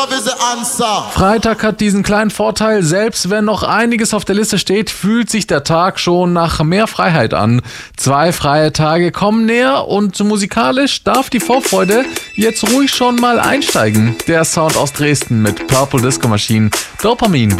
love is the answer. Freitag hat diesen kleinen Vorteil, selbst wenn noch einiges auf der Liste steht, fühlt sich der Tag schon nach mehr Freiheit an. 2 freie Tage kommen näher und musikalisch darf die Vorfreude jetzt ruhig schon mal einsteigen. Der Sound aus Dresden mit Purple Disco Machine, Dopamin